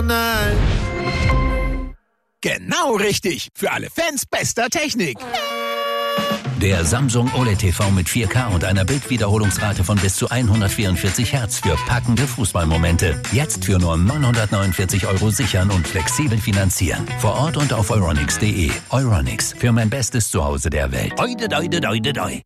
Nein. Genau richtig. Für alle Fans bester Technik. Der Samsung OLED TV mit 4K und einer Bildwiederholungsrate von bis zu 144 Hertz für packende Fußballmomente. Jetzt für nur 949 € sichern und flexibel finanzieren. Vor Ort und auf euronics.de. Euronics, für mein bestes Zuhause der Welt. Oide, doide, doide, doi.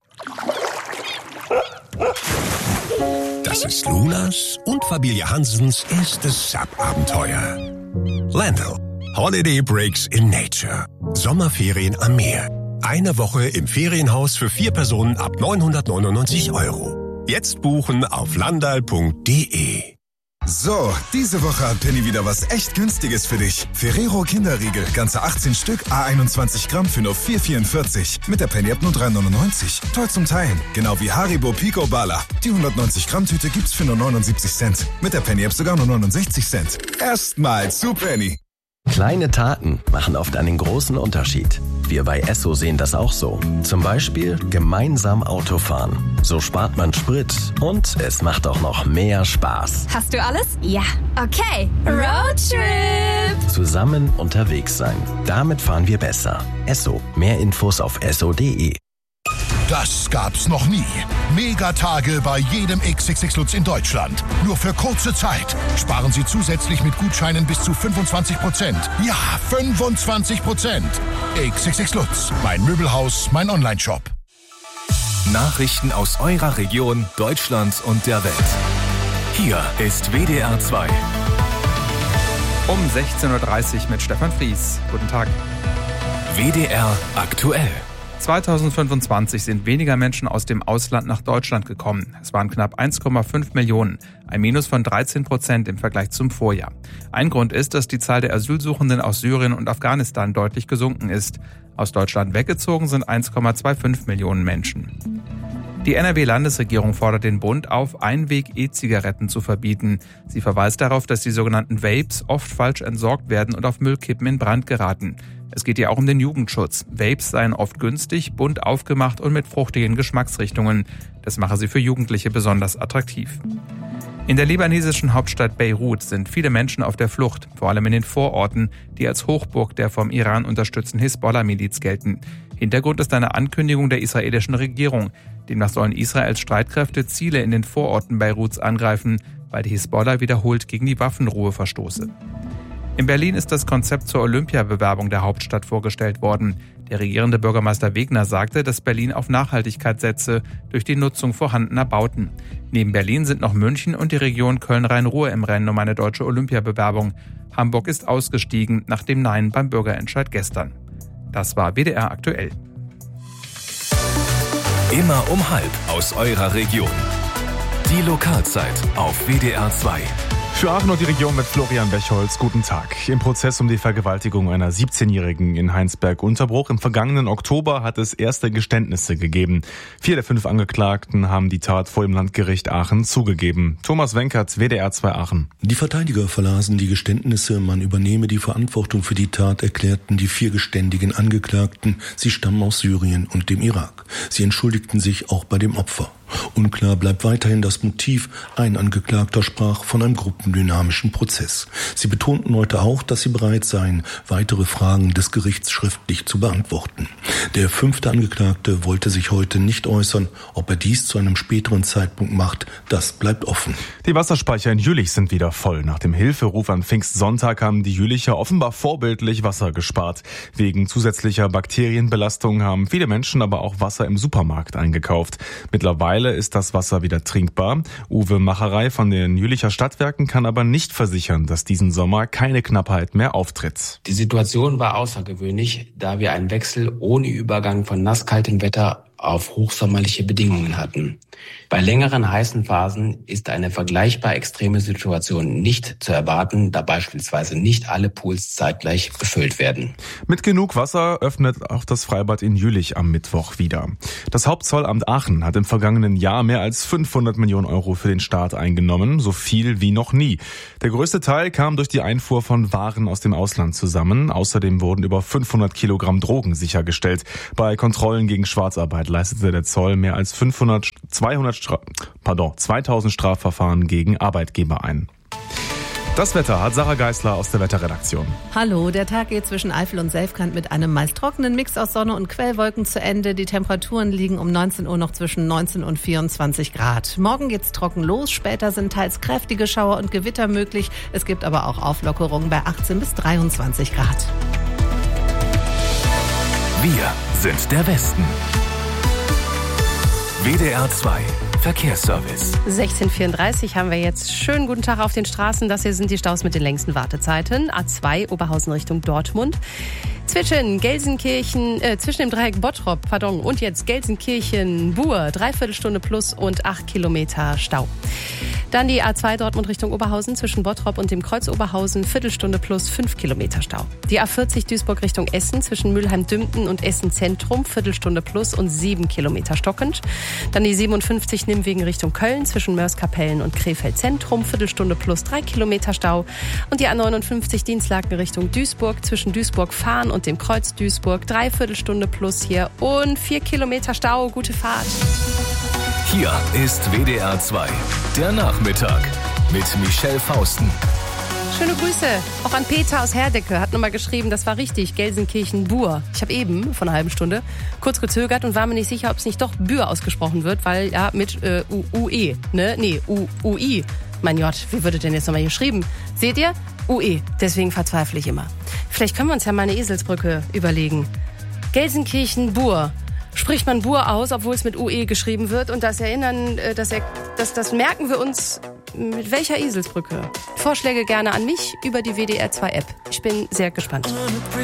Das ist Lunas und Familie Hansens erstes Sub-Abenteuer. Landau. Holiday Breaks in Nature. Sommerferien am Meer. Eine Woche im Ferienhaus für 4 Personen ab 999 €. Jetzt buchen auf landal.de. So, diese Woche hat Penny wieder was echt Günstiges für dich. Ferrero Kinderriegel, ganze 18 Stück, A21 Gramm für nur 4,44. Mit der Penny-App nur 3,99. Toll zum Teilen. Genau wie Haribo Pico Bala. Die 190 Gramm Tüte gibt's für nur 79 Cent. Mit der Penny-App sogar nur 69 Cent. Erstmal zu Penny. Kleine Taten machen oft einen großen Unterschied. Wir bei Esso sehen das auch so. Zum Beispiel gemeinsam Autofahren. So spart man Sprit und es macht auch noch mehr Spaß. Hast du alles? Ja. Okay. Roadtrip. Zusammen unterwegs sein. Damit fahren wir besser. Esso. Mehr Infos auf esso.de. Das gab's noch nie. Megatage bei jedem XXX Lutz in Deutschland. Nur für kurze Zeit. Sparen Sie zusätzlich mit Gutscheinen bis zu 25%. Ja, 25%. XXX Lutz. Mein Möbelhaus, mein Onlineshop. Nachrichten aus eurer Region, Deutschland und der Welt. Hier ist WDR 2. Um 16.30 Uhr mit Stefan Fries. Guten Tag. WDR aktuell. 2025 sind weniger Menschen aus dem Ausland nach Deutschland gekommen. Es waren knapp 1,5 Millionen, ein Minus von 13% im Vergleich zum Vorjahr. Ein Grund ist, dass die Zahl der Asylsuchenden aus Syrien und Afghanistan deutlich gesunken ist. Aus Deutschland weggezogen sind 1,25 Millionen Menschen. Die NRW-Landesregierung fordert den Bund auf, Einweg-E-Zigaretten zu verbieten. Sie verweist darauf, dass die sogenannten Vapes oft falsch entsorgt werden und auf Müllkippen in Brand geraten. Es geht ja auch um den Jugendschutz. Vapes seien oft günstig, bunt aufgemacht und mit fruchtigen Geschmacksrichtungen. Das mache sie für Jugendliche besonders attraktiv. In der libanesischen Hauptstadt Beirut sind viele Menschen auf der Flucht, vor allem in den Vororten, die als Hochburg der vom Iran unterstützten Hisbollah-Miliz gelten. Hintergrund ist eine Ankündigung der israelischen Regierung. Demnach sollen Israels Streitkräfte Ziele in den Vororten Beiruts angreifen, weil die Hisbollah wiederholt gegen die Waffenruhe verstoße. In Berlin ist das Konzept zur Olympiabewerbung der Hauptstadt vorgestellt worden. Der regierende Bürgermeister Wegner sagte, dass Berlin auf Nachhaltigkeit setze durch die Nutzung vorhandener Bauten. Neben Berlin sind noch München und die Region Köln-Rhein-Ruhr im Rennen um eine deutsche Olympiabewerbung. Hamburg ist ausgestiegen nach dem Nein beim Bürgerentscheid gestern. Das war WDR aktuell. Immer um 12 aus eurer Region. Die Lokalzeit auf WDR 2. Für Aachen und die Region mit Florian Bechholz. Guten Tag. Im Prozess um die Vergewaltigung einer 17-Jährigen in Heinsberg-Unterbruch im vergangenen Oktober hat es erste Geständnisse gegeben. 4 der 5 Angeklagten haben die Tat vor dem Landgericht Aachen zugegeben. Thomas Wenkert, WDR 2 Aachen. Die Verteidiger verlasen die Geständnisse, man übernehme die Verantwortung für die Tat, erklärten die 4 geständigen Angeklagten. Sie stammen aus Syrien und dem Irak. Sie entschuldigten sich auch bei dem Opfer. Unklar bleibt weiterhin das Motiv. Ein Angeklagter sprach von einem gruppendynamischen Prozess. Sie betonten heute auch, dass sie bereit seien, weitere Fragen des Gerichts schriftlich zu beantworten. Der 5. Angeklagte wollte sich heute nicht äußern. Ob er dies zu einem späteren Zeitpunkt macht, das bleibt offen. Die Wasserspeicher in Jülich sind wieder voll. Nach dem Hilferuf an Pfingstsonntag haben die Jülicher offenbar vorbildlich Wasser gespart. Wegen zusätzlicher Bakterienbelastung haben viele Menschen aber auch Wasser im Supermarkt eingekauft. Mittlerweile ist das Wasser wieder trinkbar. Uwe Macherei von den Jülicher Stadtwerken kann aber nicht versichern, dass diesen Sommer keine Knappheit mehr auftritt. Die Situation war außergewöhnlich, da wir einen Wechsel ohne Übergang von nasskaltem Wetter auf hochsommerliche Bedingungen hatten. Bei längeren heißen Phasen ist eine vergleichbar extreme Situation nicht zu erwarten, da beispielsweise nicht alle Pools zeitgleich befüllt werden. Mit genug Wasser öffnet auch das Freibad in Jülich am Mittwoch wieder. Das Hauptzollamt Aachen hat im vergangenen Jahr mehr als 500 Millionen Euro für den Staat eingenommen, so viel wie noch nie. Der größte Teil kam durch die Einfuhr von Waren aus dem Ausland zusammen. Außerdem wurden über 500 Kilogramm Drogen sichergestellt. Bei Kontrollen gegen Schwarzarbeit leistete der Zoll mehr als 2000 Strafverfahren gegen Arbeitgeber ein. Das Wetter hat Sarah Geisler aus der Wetterredaktion. Hallo, der Tag geht zwischen Eifel und Selfkant mit einem meist trockenen Mix aus Sonne und Quellwolken zu Ende. Die Temperaturen liegen um 19 Uhr noch zwischen 19 und 24 Grad. Morgen geht's trocken los, später sind teils kräftige Schauer und Gewitter möglich. Es gibt aber auch Auflockerungen bei 18 bis 23 Grad. Wir sind der Westen. WDR 2 Verkehrsservice. 16:34 haben wir jetzt. Schönen guten Tag auf den Straßen. Das hier sind die Staus mit den längsten Wartezeiten. A2 Oberhausen Richtung Dortmund. Zwischen dem Dreieck Bottrop, und jetzt Gelsenkirchen-Buhr, 3/4 Stunde plus und 8 Kilometer Stau. Dann die A2 Dortmund Richtung Oberhausen zwischen Bottrop und dem Kreuz Oberhausen, Viertelstunde plus 5 Kilometer Stau. Die A40 Duisburg Richtung Essen zwischen Mülheim-Dümpten und Essen Zentrum, Viertelstunde plus und 7 Kilometer stockend. Dann die 57 Nimwegen Richtung Köln zwischen Mörs-Kapellen und Krefeld Zentrum, Viertelstunde plus 3 Kilometer Stau. Und die A59 Dienstlaken Richtung Duisburg zwischen Duisburg-Fahn und dem Kreuz Duisburg, 3/4 Stunde plus hier und 4 Kilometer Stau. Gute Fahrt. Hier ist WDR 2, der Nachmittag mit Michelle Fausten. Schöne Grüße auch an Peter aus Herdecke, hat nochmal geschrieben, das war richtig, Gelsenkirchen-Buhr. Ich habe eben, vor einer halben Stunde, kurz gezögert und war mir nicht sicher, ob es nicht doch Buhr ausgesprochen wird, weil ja mit UE, ne? Nee, UI. Mein Gott, wie würde denn jetzt nochmal geschrieben? Seht ihr? UE, deswegen verzweifle ich immer. Vielleicht können wir uns ja mal eine Eselsbrücke überlegen. Gelsenkirchen-Buhr. Spricht man Buhr aus, obwohl es mit UE geschrieben wird. Und das merken wir uns mit welcher Eselsbrücke. Vorschläge gerne an mich über die WDR 2 App. Ich bin sehr gespannt.